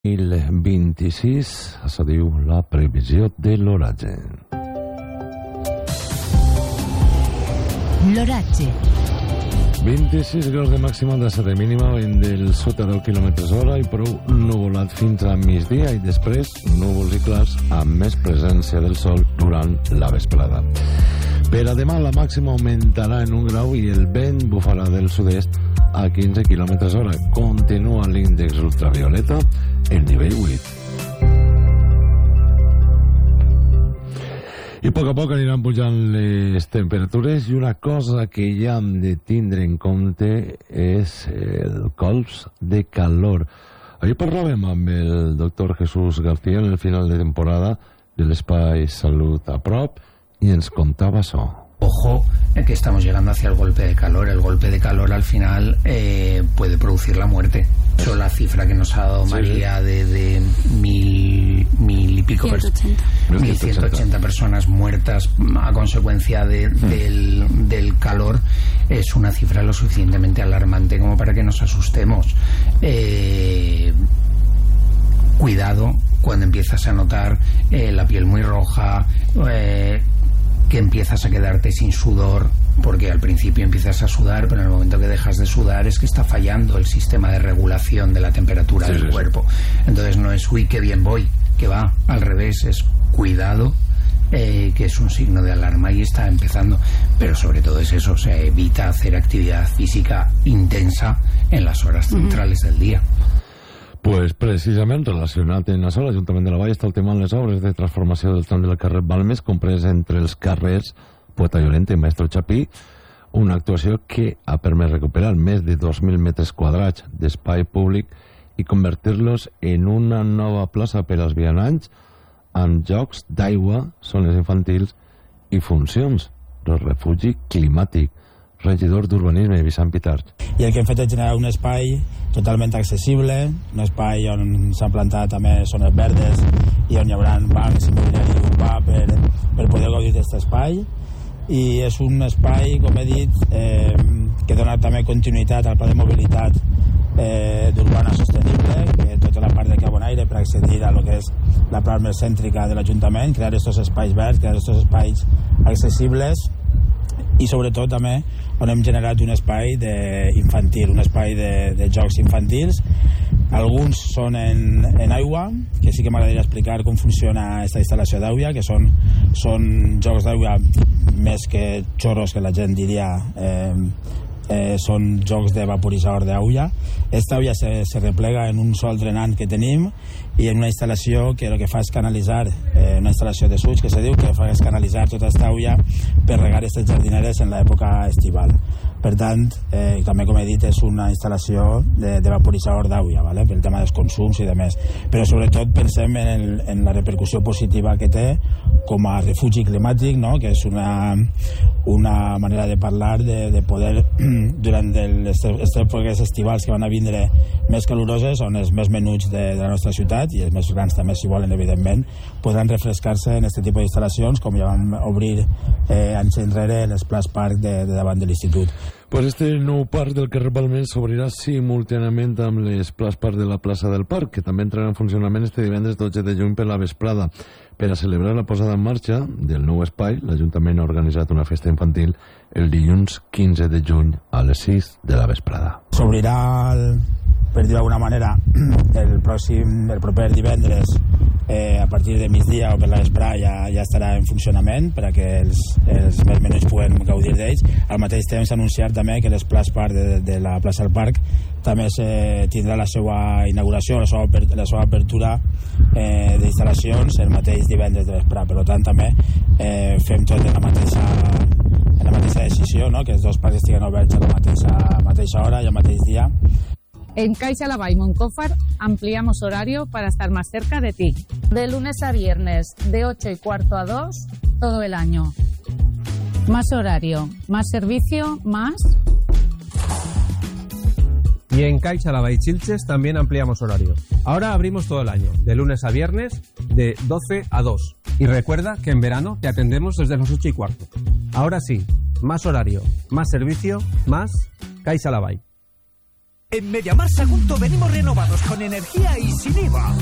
2026, això diu la previsió de l'oratge. L'oratge. 26 graus de màxima, de mínima, vent del sud a 10 km/h i prou nuvolat fins a migdia i després núvols i clars amb més presència del sol durant la vesprada. Per a demà la màxima augmentarà en 1 grau i el vent bufarà del sud-est a 15 km/h. Continua l'índex ultravioleta en nivell 8. I a poc aniran pujant les temperatures i una cosa que ja hem de tindre en compte és el colps de calor. Ahir parlàvem amb el doctor Jesús García en el final de temporada de l'Espai Salut a prop y ens contaba eso. Ojo, que estamos llegando hacia el golpe de calor. El golpe de calor al final puede producir la muerte. Eso, la cifra que nos ha dado María de mil y pico 1.180 personas muertas a consecuencia del calor es una cifra lo suficientemente alarmante como para que nos asustemos. Cuidado cuando empiezas a notar la piel muy roja, que empiezas a quedarte sin sudor, porque al principio empiezas a sudar, pero en el momento que dejas de sudar es que está fallando el sistema de regulación de la temperatura del cuerpo. Entonces no es, uy, qué bien voy, que va, al revés, es cuidado, que es un signo de alarma y está empezando. Pero sobre todo es eso, o sea, evita hacer actividad física intensa en las horas centrales del día. Pues precisament relacionat en això, l'Ajuntament de la Vall està ultimant les obres de transformació del tram del carrer Balmes, comprès entre els carrers Poeta Llorente i Maestro Chapí, una actuació que ha permès recuperar més de 2.000 metres quadrats d'espai públic i convertir-los en una nova plaça per als vianants amb jocs d'aigua, zones infantils i funcions del refugi climàtic. Regidor d'Urbanisme, Vicent Pitart. I el que hem fet és generar un espai totalment accessible, un espai on s'han plantat també zones verdes i on hi haurà bancs immobiliari urbà per poder gaudir d'aquest espai. I és un espai, com he dit, que dona també continuïtat al pla de mobilitat d'urbana sostenible, que tota la part de Carbonaire per accedir a lo que és la part més cèntrica de l'Ajuntament, crear aquests espais verds, crear aquests espais accessibles i sobretot també on hem generat un espai infantil, un espai de jocs infantils. Alguns són en aigua, que sí que m'agradaria explicar com funciona aquesta instal·lació d'aigua, que són jocs d'aigua més que xorros, que la gent diria, són jocs de vaporitzador d'aigua. Aquesta aigua se replega en un sol drenant que tenim i en una instal·lació que el que fa és canalitzar, una instal·lació de suig que se diu, que fa és canalitzar tota aquesta aigua per regar aquestes jardineres en l'època estival. Per tant, també com he dit, és una instal·lació de vaporitzador d'aigua, ¿vale? Per el tema dels consums i demés. Però sobretot pensem en la repercussió positiva que té com a refugi climàtic, no? Que és una manera de parlar de poder, durant les èpoques estivals que van a vindre més caloroses, on els més menuts de la nostra ciutat, i els més grans també, si volen, evidentment, podran refrescar-se en aquest tipus d'instal·lacions, com ja vam obrir anys enrere l'Esplàs Parc de davant de l'Institut. Pues este nou parc del carrer Balmes s'obrirà simultàniament amb l'Esplàs Parc de la plaça del Parc, que també entrarà en funcionament este divendres 12 de juny per la vesprada. Per a celebrar la posada en marxa del nou espai, l'Ajuntament ha organitzat una festa infantil el dilluns 15 de juny a les 6 de la vesprada. S'obrirà, per dir d'alguna manera, el proper divendres a partir de migdia o per la vesprada ja estarà en funcionament per a que els més menuts puguen gaudir d'ells. Al mateix temps s'ha anunciat també que l'Esplàs Parc de la plaça del Parc també tindrà la seva inauguració, la seva apertura d'instal·lacions el mateix divendres de vesprada. Per tant, també fem tot en la mateixa decisió, no? Que els dos parcs estiguen oberts a la mateixa hora i al mateix dia. En Caixa Laval Moncófar ampliamos horario para estar más cerca de ti. De lunes a viernes, de 8:15 a 2, todo el año. Más horario, más servicio, más... Y en Caixa Laval Chilches también ampliamos horario. Ahora abrimos todo el año, de lunes a viernes, de 12 a 2. Y recuerda que en verano te atendemos desde las 8:15. Ahora sí, más horario, más servicio, más Caixa Laval. En Mediamar Sagunto venimos renovados con energía y sin IVA.